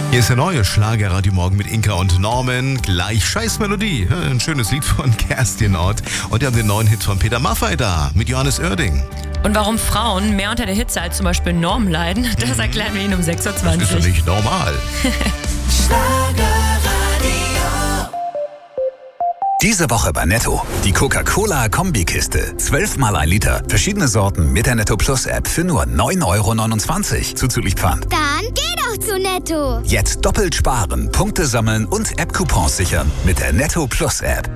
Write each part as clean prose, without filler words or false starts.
Hier ist der neue Schlagerradio Morgen mit Inka und Norman. Gleich Scheißmelodie. Ein schönes Lied von Kerstin Ott. Und wir haben den neuen Hit von Peter Maffay da mit Johannes Oerding. Und warum Frauen mehr unter der Hitze als zum Beispiel Norm leiden, das erklären wir Ihnen um 6.20 Uhr. Das ist doch nicht normal. Diese Woche bei Netto. Die Coca-Cola Kombikiste. 12 mal 1 Liter. Verschiedene Sorten mit der Netto Plus App für nur 9,29 € zuzüglich Pfand. Dann geh doch zu Netto. Jetzt doppelt sparen, Punkte sammeln und App-Coupons sichern mit der Netto Plus App.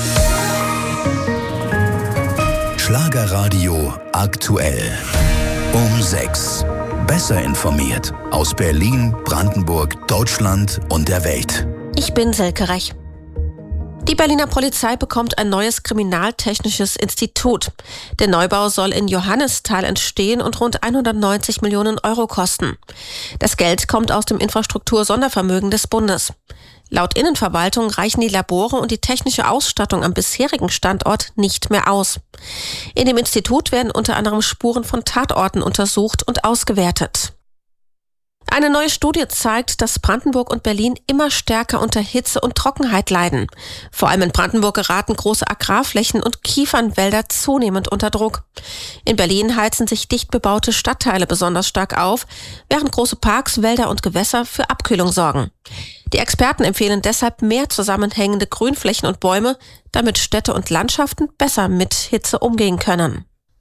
Schlagerradio aktuell. Um 6. Besser informiert. Aus Berlin, Brandenburg, Deutschland und der Welt. Ich bin Silke Rech. Die Berliner Polizei bekommt ein neues kriminaltechnisches Institut. Der Neubau soll in Johannisthal entstehen und rund 190 Millionen € kosten. Das Geld kommt aus dem Infrastruktur-Sondervermögen des Bundes. Laut Innenverwaltung reichen die Labore und die technische Ausstattung am bisherigen Standort nicht mehr aus. In dem Institut werden unter anderem Spuren von Tatorten untersucht und ausgewertet. Eine neue Studie zeigt, dass Brandenburg und Berlin immer stärker unter Hitze und Trockenheit leiden. Vor allem in Brandenburg geraten große Agrarflächen und Kiefernwälder zunehmend unter Druck. In Berlin heizen sich dicht bebaute Stadtteile besonders stark auf, während große Parks, Wälder und Gewässer für Abkühlung sorgen. Die Experten empfehlen deshalb mehr zusammenhängende Grünflächen und Bäume, damit Städte und Landschaften besser mit Hitze umgehen können.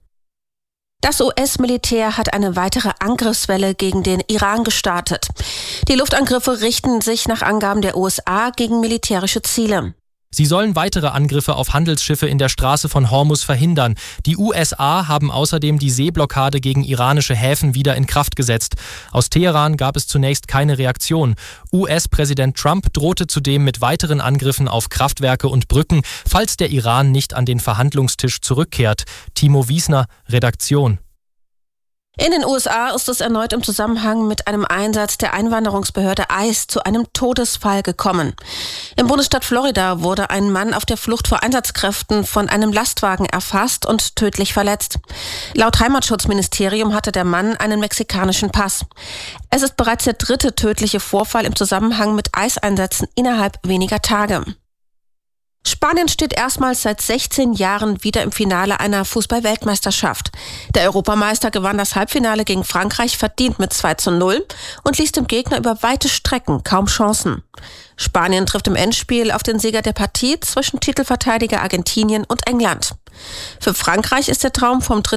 Das US-Militär hat eine weitere Angriffswelle gegen den Iran gestartet. Die Luftangriffe richten sich nach Angaben der USA gegen militärische Ziele. Sie sollen weitere Angriffe auf Handelsschiffe in der Straße von Hormuz verhindern. Die USA haben außerdem die Seeblockade gegen iranische Häfen wieder in Kraft gesetzt. Aus Teheran gab es zunächst keine Reaktion. US-Präsident Trump drohte zudem mit weiteren Angriffen auf Kraftwerke und Brücken, falls der Iran nicht an den Verhandlungstisch zurückkehrt. Timo Wiesner, Redaktion. In den USA ist es erneut im Zusammenhang mit einem Einsatz der Einwanderungsbehörde ICE zu einem Todesfall gekommen. Im Bundesstaat Florida wurde ein Mann auf der Flucht vor Einsatzkräften von einem Lastwagen erfasst und tödlich verletzt. Laut Heimatschutzministerium hatte der Mann einen mexikanischen Pass. Es ist bereits der 3. tödliche Vorfall im Zusammenhang mit ICE-Einsätzen innerhalb weniger Tage. Spanien steht erstmals seit 16 Jahren wieder im Finale einer Fußball-Weltmeisterschaft. Der Europameister gewann das Halbfinale gegen Frankreich verdient mit 2:0 und ließ dem Gegner über weite Strecken kaum Chancen. Spanien trifft im Endspiel auf den Sieger der Partie zwischen Titelverteidiger Argentinien und England. Für Frankreich ist der Traum vom